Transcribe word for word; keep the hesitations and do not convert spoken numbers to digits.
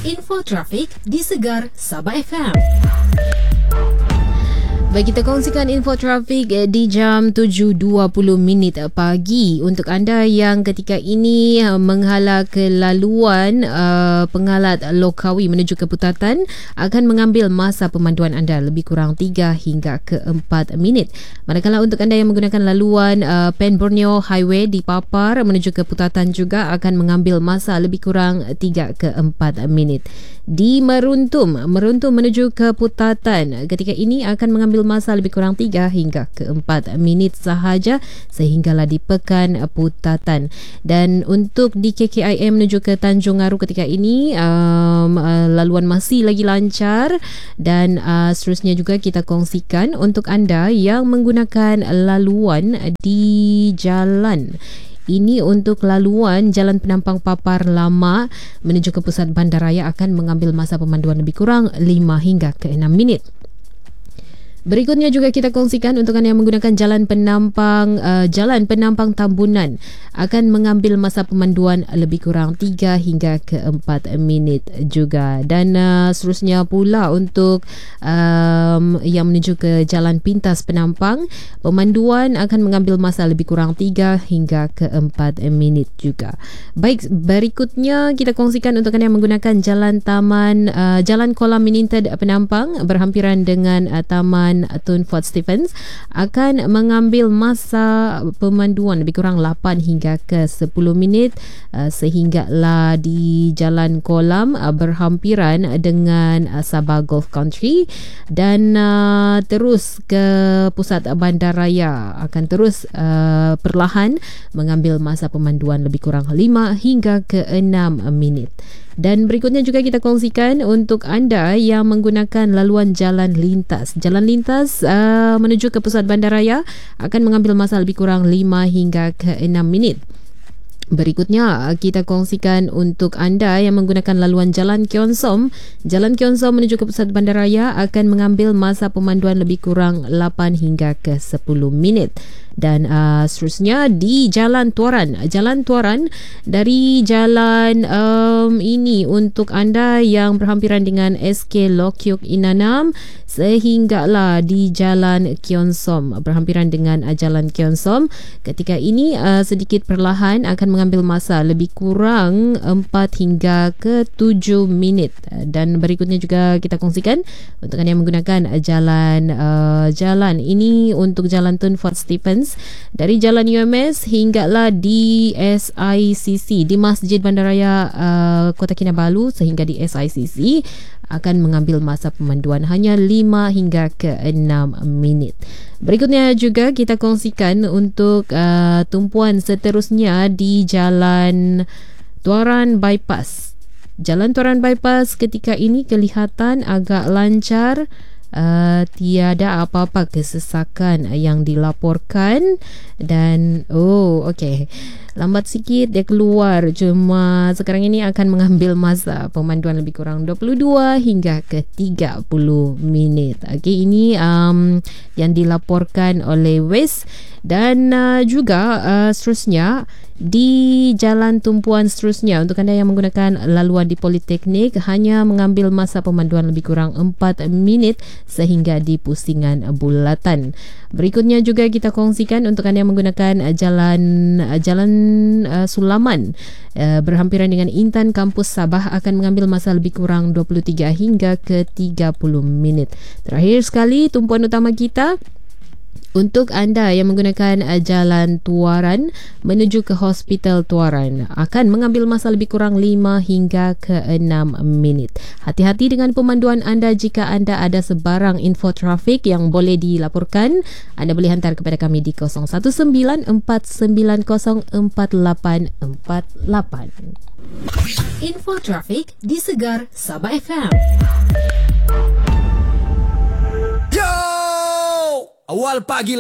Info trafik di Segar Sabah F M. Baik, kita kongsikan info trafik di jam tujuh dua puluh minit pagi. Untuk anda yang ketika ini menghala ke laluan uh, Pengalat Lokawi menuju ke Putatan, akan mengambil masa pemanduan anda lebih kurang tiga hingga ke empat minit. Manakala untuk anda yang menggunakan laluan uh, Pen Borneo Highway di Papar menuju ke Putatan juga akan mengambil masa lebih kurang tiga ke empat minit. Di Meruntum, Meruntum menuju ke Putatan, ketika ini akan mengambil masa lebih kurang tiga hingga ke empat minit sahaja sehinggalah di Pekan Putatan. Dan untuk di K K I M menuju ke Tanjung Aru ketika ini um, uh, laluan masih lagi lancar. Dan uh, seterusnya juga kita kongsikan untuk anda yang menggunakan laluan di jalan. Ini untuk laluan Jalan Penampang Papar Lama menuju ke pusat bandaraya akan mengambil masa pemanduan lebih kurang lima hingga ke enam minit. Berikutnya juga kita kongsikan untuk anda yang menggunakan Jalan Penampang uh, Jalan Penampang Tambunan akan mengambil masa pemanduan lebih kurang tiga hingga ke empat minit juga. Dan uh, seterusnya pula untuk um, yang menuju ke Jalan Pintas Penampang, pemanduan akan mengambil masa lebih kurang tiga hingga ke empat minit juga. Baik, berikutnya kita kongsikan untuk anda yang menggunakan Jalan Taman uh, Jalan Kolam Meninted Penampang berhampiran dengan uh, Taman Tun Fort Stephens akan mengambil masa pemanduan lebih kurang lapan hingga ke sepuluh minit uh, sehinggalah di Jalan Kolam uh, berhampiran dengan uh, Sabah Golf Country. Dan uh, terus ke pusat bandaraya akan terus uh, perlahan mengambil masa pemanduan lebih kurang lima hingga ke enam minit. Dan berikutnya juga kita kongsikan untuk anda yang menggunakan laluan jalan lintas. Jalan lintas uh, menuju ke pusat bandaraya akan mengambil masa lebih kurang lima hingga ke enam minit. Berikutnya kita kongsikan untuk anda yang menggunakan laluan Jalan Kionsom. Jalan Kionsom menuju ke pusat bandaraya akan mengambil masa pemanduan lebih kurang lapan hingga ke sepuluh minit. Dan uh, seterusnya di Jalan Tuaran. Jalan Tuaran dari jalan um, ini untuk anda yang berhampiran dengan S K Lokyuk Inanam sehinggalah di Jalan Kionsom berhampiran dengan uh, Jalan Kionsom. Ketika ini uh, sedikit perlahan akan mengambil masa lebih kurang empat hingga ke tujuh minit. Dan berikutnya juga kita kongsikan untuk anda yang menggunakan uh, jalan uh, jalan ini untuk Jalan Tun Fort Stephens dari Jalan U M S hinggalah di S I C C di Masjid Bandaraya uh, Kota Kinabalu sehingga di S I C C akan mengambil masa pemanduan hanya lima hingga ke enam minit. Berikutnya juga kita kongsikan untuk uh, tumpuan seterusnya di Jalan Tuaran Bypass. Jalan Tuaran Bypass ketika ini kelihatan agak lancar. Uh, tiada apa-apa kesesakan yang dilaporkan. Dan oh okey, lambat sikit dia keluar, cuma sekarang ini akan mengambil masa pemanduan lebih kurang dua puluh dua hingga ke tiga puluh minit. Okey, ini um, yang dilaporkan oleh West. Dan uh, juga uh, seterusnya di jalan tumpuan seterusnya untuk anda yang menggunakan laluan di Politeknik hanya mengambil masa pemanduan lebih kurang empat minit sehingga di Pusingan Bulatan. Berikutnya juga kita kongsikan untuk anda yang menggunakan jalan jalan uh, Sulaman uh, berhampiran dengan Intan Kampus Sabah akan mengambil masa lebih kurang dua puluh tiga hingga ke tiga puluh minit. Terakhir sekali tumpuan utama kita untuk anda yang menggunakan Jalan Tuaran menuju ke Hospital Tuaran akan mengambil masa lebih kurang lima hingga ke enam minit. Hati-hati dengan pemanduan anda. Jika anda ada sebarang info trafik yang boleh dilaporkan, anda boleh hantar kepada kami di kosong satu sembilan empat sembilan kosong empat lapan empat lapan. Info trafik di Segar Sabah F M. Yo! Awal pagi